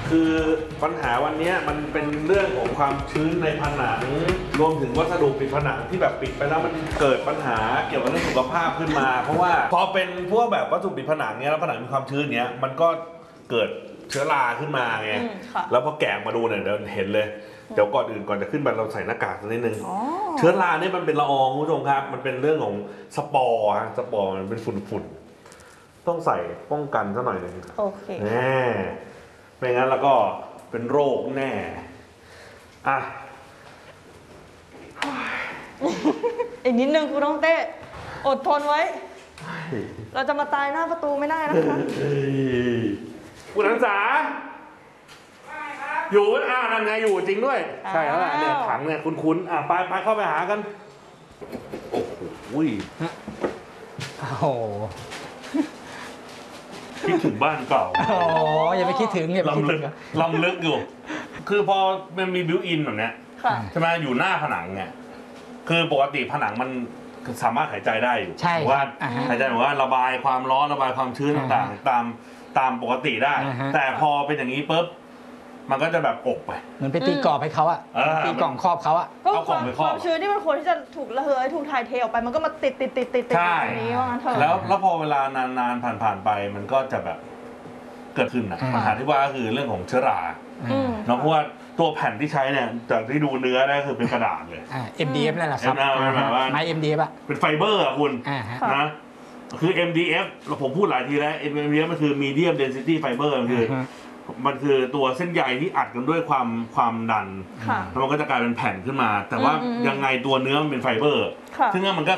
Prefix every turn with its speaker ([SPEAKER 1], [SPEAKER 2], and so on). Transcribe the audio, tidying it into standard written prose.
[SPEAKER 1] คือปัญหาวันนี้มันเป็นเรื่องของความชื้นในผนังรวมถึงวัสดุปิดผนังที่แบบปิดไปแล้วมันเกิดปัญหาเกี่ยวกับเรื่องสุขภาพขึ้นมา เพราะว่าพอเป็นพวกแบบวัสดุปิดผนังเนี้ยแล้วผนังมีความชื้นเนี้ยมันก็เกิดเชื้อราขึ้นมาไงแล้วพอแกะมาดูเนี่ยเดี๋ยวเห็นเลยเดี๋ยวก่อนอื่นก่อนจะขึ้นไปเราใส่หน้ากากสักนิดนึงเชื้อราเนี่ยมันเป็นละอองคุณผู้ชมครับมันเป็นเรื่องของสปอร์ฮะสปอร์มันเป็นฝุ่นต้องใส่ป้องกันสักหน่อยหนึ่ง
[SPEAKER 2] โอเค
[SPEAKER 1] แน่ไม่งั้นแล้วก็เป็นโรคแน่อ่ะ
[SPEAKER 2] อีกนิดนึงคุณน้องเต้อดทนไว้ เราจะมาตายหน้าประตูไม่ได้นะคะ
[SPEAKER 1] คุณนันษาอยู่นั่นไงอยู่จริงด้วยใช่แล้วเนี่ยถังเนี่ยคุ้นๆไปเข้าไปหากันโอ้โห
[SPEAKER 3] โอ้โห
[SPEAKER 1] คิดถึงบ้านเก่า
[SPEAKER 3] โอ้อย่าไปคิดถึงอย่าไปคิดถึง
[SPEAKER 1] ลำลึกอยู่คือพอมันมีบิวอินแบบเนี้ยใช่ไหมอยู่หน้าผนังเนี่ยคือปกติผนังมันสามารถหายใจได้อยู่ว่าหายใจว่าระบายความร้อนระบายความชื้นต่างๆตามปกติได้แต่พอเป็นอย่างนี้ปุ๊บมันก็จะแบบกบไป
[SPEAKER 3] เหมือนไปตีกรอบให้เขาอะตีกล่องครอบเขาอะ
[SPEAKER 2] ก็ความชื้นที่มันควรที่จะถูกระเหยถูกถ่ายเทออกไปมันก็มาติด
[SPEAKER 1] ใช่
[SPEAKER 2] นี้ว่างั้นเถอะ
[SPEAKER 1] แล้วพอเวลานานผ่านไปมันก็จะแบบเกิดขึ้นปัญหาที่ว่าก็คือเรื่องของเชื้อราเนาะเพราะว่าตัวแผ่นที่ใช้เนี่ยจากที่ดูเนื้อได้คือเป็นกระดาษเลย
[SPEAKER 3] MDF นั่นแหละครับไม้ MDF อะ
[SPEAKER 1] เป็นไฟเบอร์อะคุณนะคือ MDF ผมพูดหลายทีแล้ว MDF มันคือ Medium Density Fiber มันคือตัวเส้นใยที่อัดกันด้วยความดันแล้วมันก็จะกลายเป็นแผ่นขึ้นมาแต่ว่ายังไงตัวเนื้อมันเป็นไฟเบอร์ซึ่งมันก็